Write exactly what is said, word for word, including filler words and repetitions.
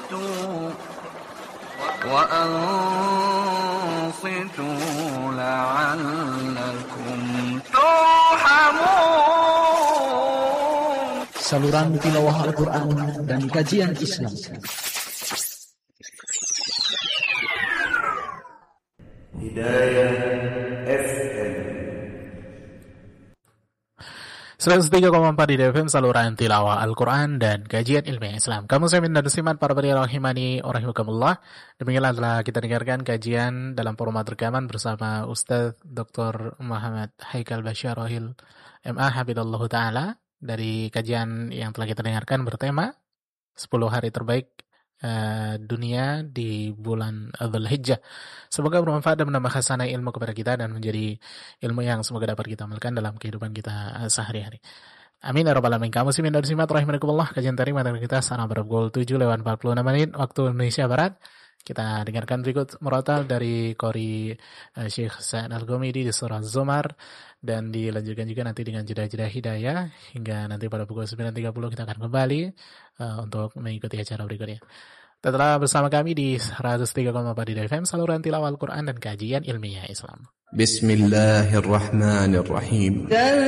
وأنصتوا لعلكم ترحمون. Saluran tilawah Al-Quran dan kajian Islam. Hidayah F M seratus tiga koma empat di D F M, saluran tilawah Al-Quran dan kajian ilmiah Islam. Kamu saya minta dusiman para pendengar rahimani wa rahimakumullah. Demikianlah telah kita dengarkan kajian dalam format rekaman bersama Ustaz Doktor Muhammad Haikal Basyarahil M A Hafidhullah Ta'ala dari kajian yang telah kita dengarkan bertema sepuluh hari terbaik Uh, dunia di bulan Dzulhijjah. Semoga bermanfaat dan menambah khasanah ilmu kepada kita dan menjadi ilmu yang semoga dapat kita amalkan dalam kehidupan kita uh, sehari-hari. Amin ya rabbal alamin. Kamu simin dari simat rahimakumullah. Kajian terima dari kita sana berpukul tujuh lewat empat puluh enam menit waktu Indonesia Barat. Kita dengarkan berikut murotal dari Qori uh, Syekh Sa'ad Al-Ghamidi di surah Zumar, dan dilanjutkan juga nanti dengan jeda-jeda hidayah hingga nanti pada pukul sembilan tiga puluh kita akan kembali uh, untuk mengikuti acara berikutnya. Tetaplah bersama kami di seratus tiga koma empat di D F M, saluran tilawah Al-Quran dan kajian ilmiah Islam. Bismillahirrahmanirrahim.